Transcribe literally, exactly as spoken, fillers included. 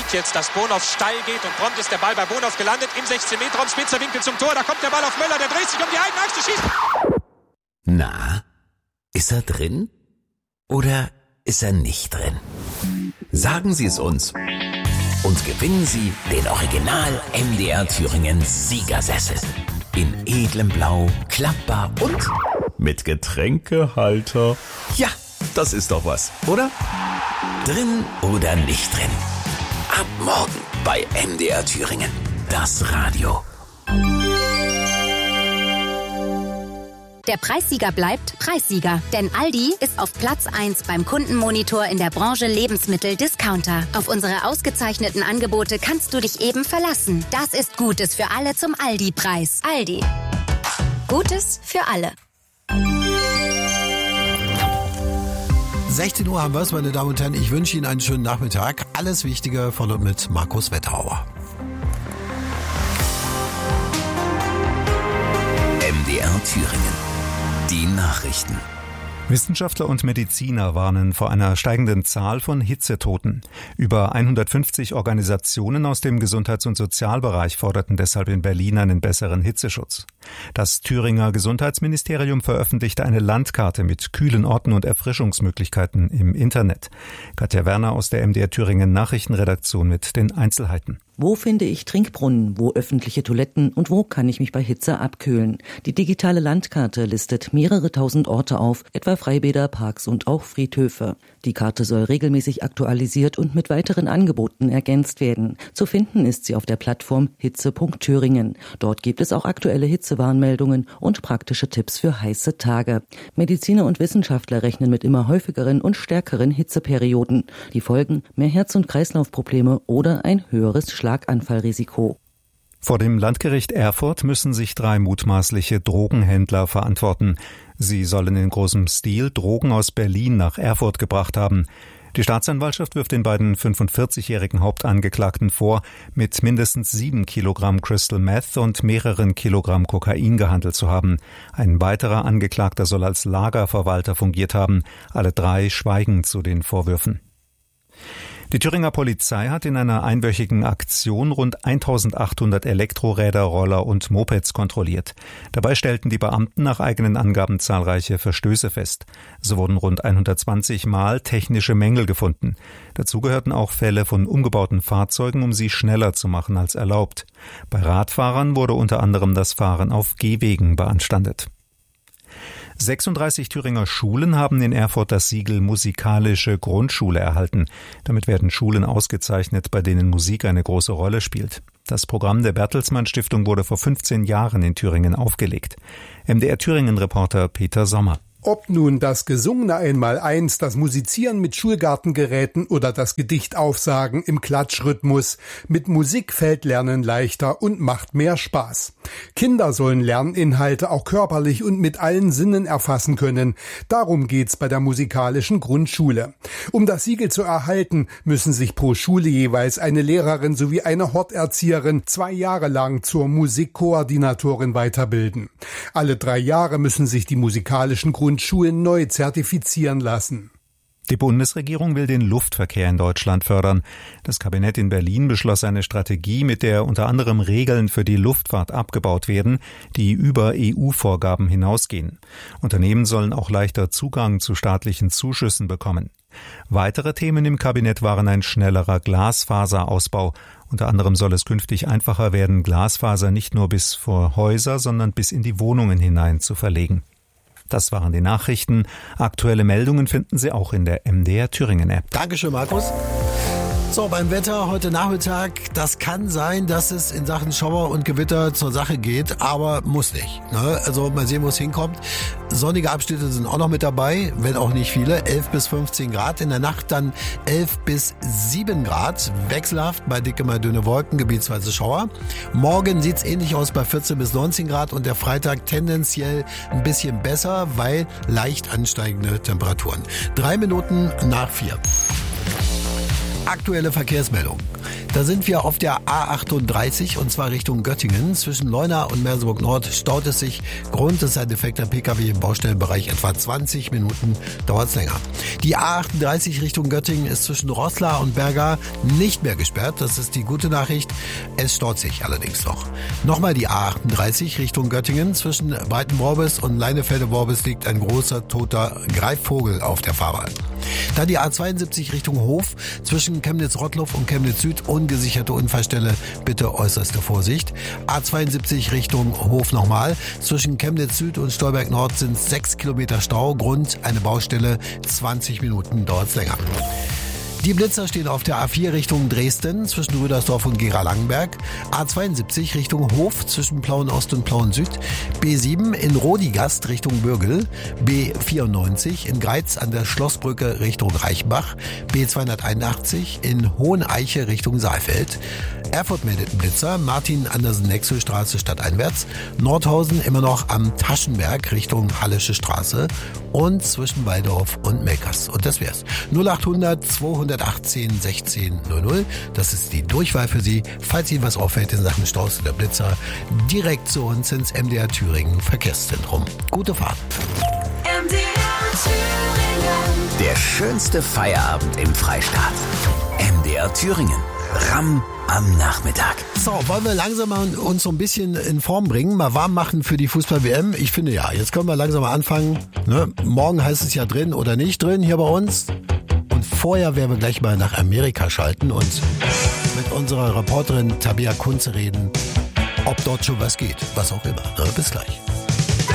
sieht jetzt, dass Bonhoff steil geht und prompt ist der Ball bei Bonhoff gelandet. Im sechzehn Meter Raum, spitzer Winkel zum Tor. Da kommt der Ball auf Möller, der dreht sich um die eigene Achse, schießt. Na, ist er drin? Oder ist er nicht drin? Sagen Sie es uns. Und gewinnen Sie den Original M D R Thüringen Siegersessel. In edlem Blau, klappbar und mit Getränkehalter. Ja, das ist doch was, oder? Drin oder nicht drin? Ab morgen bei M D R Thüringen. Das Radio. Der Preissieger bleibt Preissieger, denn Aldi ist auf Platz eins beim Kundenmonitor in der Branche Lebensmittel-Discounter. Auf unsere ausgezeichneten Angebote kannst du dich eben verlassen. Das ist Gutes für alle zum Aldi-Preis. Aldi. Gutes für alle. sechzehn Uhr haben wir es, meine Damen und Herren. Ich wünsche Ihnen einen schönen Nachmittag. Alles Wichtige von und mit Markus Wetterauer. M D R Thüringen. Die Nachrichten. Wissenschaftler und Mediziner warnen vor einer steigenden Zahl von Hitzetoten. Über hundertfünfzig Organisationen aus dem Gesundheits- und Sozialbereich forderten deshalb in Berlin einen besseren Hitzeschutz. Das Thüringer Gesundheitsministerium veröffentlichte eine Landkarte mit kühlen Orten und Erfrischungsmöglichkeiten im Internet. Katja Werner aus der M D R Thüringen Nachrichtenredaktion mit den Einzelheiten. Wo finde ich Trinkbrunnen, wo öffentliche Toiletten und wo kann ich mich bei Hitze abkühlen? Die digitale Landkarte listet mehrere tausend Orte auf, etwa Freibäder, Parks und auch Friedhöfe. Die Karte soll regelmäßig aktualisiert und mit weiteren Angeboten ergänzt werden. Zu finden ist sie auf der Plattform hitze punkt thüringen. Dort gibt es auch aktuelle Hitzewarnmeldungen und praktische Tipps für heiße Tage. Mediziner und Wissenschaftler rechnen mit immer häufigeren und stärkeren Hitzeperioden. Die Folgen: mehr Herz- und Kreislaufprobleme oder ein höheres Schlaganfallrisiko. Vor dem Landgericht Erfurt müssen sich drei mutmaßliche Drogenhändler verantworten. Sie sollen in großem Stil Drogen aus Berlin nach Erfurt gebracht haben. Die Staatsanwaltschaft wirft den beiden fünfundvierzigjährigen Hauptangeklagten vor, mit mindestens sieben Kilogramm Crystal Meth und mehreren Kilogramm Kokain gehandelt zu haben. Ein weiterer Angeklagter soll als Lagerverwalter fungiert haben. Alle drei schweigen zu den Vorwürfen. Die Thüringer Polizei hat in einer einwöchigen Aktion rund eintausendachthundert Elektroräder, Roller und Mopeds kontrolliert. Dabei stellten die Beamten nach eigenen Angaben zahlreiche Verstöße fest. So wurden rund hundertzwanzig Mal technische Mängel gefunden. Dazu gehörten auch Fälle von umgebauten Fahrzeugen, um sie schneller zu machen als erlaubt. Bei Radfahrern wurde unter anderem das Fahren auf Gehwegen beanstandet. sechsunddreißig Thüringer Schulen haben in Erfurt das Siegel Musikalische Grundschule erhalten. Damit werden Schulen ausgezeichnet, bei denen Musik eine große Rolle spielt. Das Programm der Bertelsmann Stiftung wurde vor fünfzehn Jahren in Thüringen aufgelegt. M D R Thüringen-Reporter Peter Sommer. Ob nun das gesungene Einmaleins, das Musizieren mit Schulgartengeräten oder das Gedichtaufsagen im Klatschrhythmus, mit Musik fällt Lernen leichter und macht mehr Spaß. Kinder sollen Lerninhalte auch körperlich und mit allen Sinnen erfassen können. Darum geht's bei der musikalischen Grundschule. Um das Siegel zu erhalten, müssen sich pro Schule jeweils eine Lehrerin sowie eine Horterzieherin zwei Jahre lang zur Musikkoordinatorin weiterbilden. Alle drei Jahre müssen sich die musikalischen Grundschulen neu zertifizieren lassen. Die Bundesregierung will den Luftverkehr in Deutschland fördern. Das Kabinett in Berlin beschloss eine Strategie, mit der unter anderem Regeln für die Luftfahrt abgebaut werden, die über E U-Vorgaben hinausgehen. Unternehmen sollen auch leichter Zugang zu staatlichen Zuschüssen bekommen. Weitere Themen im Kabinett waren ein schnellerer Glasfaserausbau. Unter anderem soll es künftig einfacher werden, Glasfaser nicht nur bis vor Häuser, sondern bis in die Wohnungen hinein zu verlegen. Das waren die Nachrichten. Aktuelle Meldungen finden Sie auch in der M D R Thüringen App. Dankeschön, Markus. So, beim Wetter heute Nachmittag, das kann sein, dass es in Sachen Schauer und Gewitter zur Sache geht, aber muss nicht. Ne? Also mal sehen, wo es hinkommt. Sonnige Abschnitte sind auch noch mit dabei, wenn auch nicht viele. elf bis fünfzehn Grad, in der Nacht dann elf bis sieben Grad. Wechselhaft bei dicke mal dünne Wolken, gebietsweise Schauer. Morgen sieht's ähnlich aus bei vierzehn bis neunzehn Grad und der Freitag tendenziell ein bisschen besser, weil leicht ansteigende Temperaturen. Drei Minuten nach vier. Aktuelle Verkehrsmeldung. Da sind wir auf der A achtunddreißig und zwar Richtung Göttingen. Zwischen Leuna und Merseburg Nord staut es sich. Grund ist ein defekter P K W im Baustellenbereich. Etwa zwanzig Minuten dauert es länger. Die A achtunddreißig Richtung Göttingen ist zwischen Roßla und Berga nicht mehr gesperrt. Das ist die gute Nachricht. Es staut sich allerdings noch. Nochmal die A achtunddreißig Richtung Göttingen. Zwischen Breitenworbis und Leinefelde-Worbis liegt ein großer toter Greifvogel auf der Fahrbahn. Dann die A zweiundsiebzig Richtung Hof. Zwischen Chemnitz-Rottluff und Chemnitz Süd ungesicherte Unfallstelle. Bitte äußerste Vorsicht. A zweiundsiebzig Richtung Hof nochmal. Zwischen Chemnitz Süd und Stolberg Nord sind sechs Kilometer Stau. Grund eine Baustelle. zwanzig Minuten dauert es länger. Die Blitzer stehen auf der A vier Richtung Dresden zwischen Rüdersdorf und Gera-Langenberg, A zweiundsiebzig Richtung Hof zwischen Plauen Ost und Plauen Süd, B sieben in Rodigast Richtung Bürgel, B vierundneunzig in Greiz an der Schlossbrücke Richtung Reichenbach, B zweihunderteinundachtzig in Hoheneiche Richtung Saalfeld. Erfurt meldet einen Blitzer, Martin-Andersen-Nexel-Straße stadteinwärts, Nordhausen immer noch am Taschenberg Richtung Hallische Straße und zwischen Waldorf und Melkers. Und das wär's. null achthundert zweihundertachtzehn sechzehn null null. Das ist die Durchwahl für Sie, falls Ihnen was auffällt in Sachen Staus oder Blitzer, direkt zu uns ins M D R Thüringen Verkehrszentrum. Gute Fahrt. M D R Thüringen. Der schönste Feierabend im Freistaat. M D R Thüringen. Ramm am Nachmittag. So, wollen wir langsam mal uns so ein bisschen in Form bringen, mal warm machen für die Fußball-W M? Ich finde ja, jetzt können wir langsam mal anfangen. Ne? Morgen heißt es ja drin oder nicht drin hier bei uns. Und vorher werden wir gleich mal nach Amerika schalten und mit unserer Reporterin Tabea Kunze reden, ob dort schon was geht, was auch immer. Ne? Bis gleich.